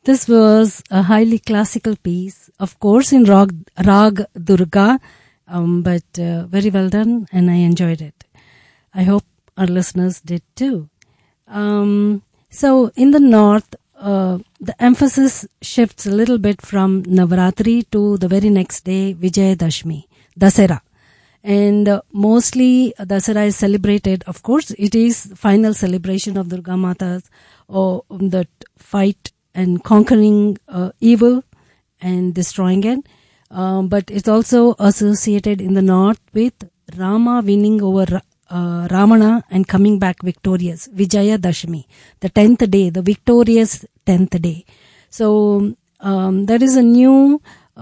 This was a highly classical piece, of course in Rag Durga, but very well done, and I enjoyed it. I hope our listeners did too. So in the north, the emphasis shifts a little bit from Navaratri to the very next day, Vijayadashmi, Dasara. And mostly Dasara is celebrated, of course, it is final celebration of Durga Mata's, or that fight and conquering evil and destroying it. But it's also associated in the north with Rama winning over Ravana and coming back victorious. Vijaya Dashmi, the 10th day, the victorious 10th day. So there is a new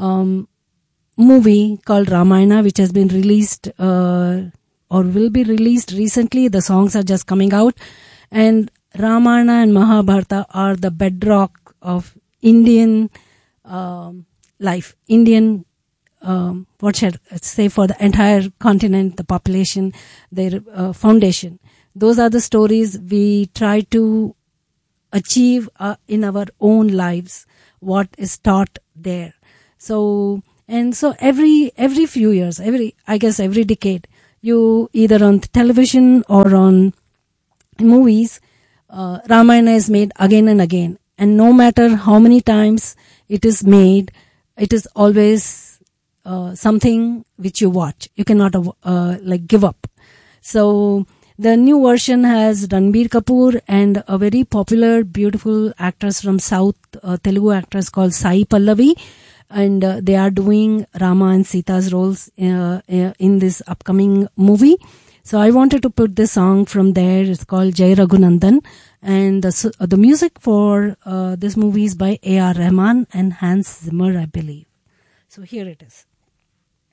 movie called Ramayana, which has been released or will be released recently. The songs are just coming out, and Ramayana and Mahabharata are the bedrock of Indian life, Indian what should I say, for the entire continent, the population, their foundation. Those are the stories we try to achieve in our own lives, what is taught there. So every few years, every decade, you either on television or on movies, Ramayana is made again and again. And no matter how many times it is made, it is always something which you watch. You cannot give up. So the new version has Ranbir Kapoor and a very popular, beautiful actress from South, Telugu actress called Sai Pallavi. And they are doing Rama and Sita's roles in this upcoming movie. So I wanted to put this song from there. It's called Jai Raghunandan. And the music for this movie is by A.R. Rahman and Hans Zimmer, I believe. So here it is.